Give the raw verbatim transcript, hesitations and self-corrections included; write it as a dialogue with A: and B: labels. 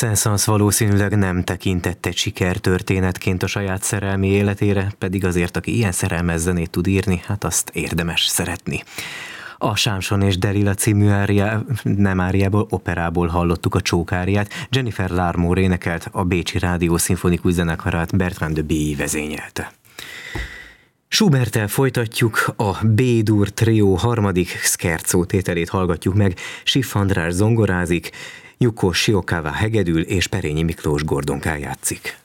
A: Saint-Saëns valószínűleg nem tekintett egy sikertörténetként a saját szerelmi életére, pedig azért, aki ilyen szerelmes zenét tud írni, hát azt érdemes szeretni. A Sámson és Delila című áriá, nem áriából, operából hallottuk a csókáriát. Jennifer Larmore énekelt, a Bécsi Rádió Szimfonikus Zenekarát Bertrand de Billy vezényelte. Schuberttel folytatjuk, a B-dur trió harmadik scherzo tételét hallgatjuk meg, Schiff András zongorázik, Yuko Shiokawa hegedül és Perényi Miklós gordonkán játszik.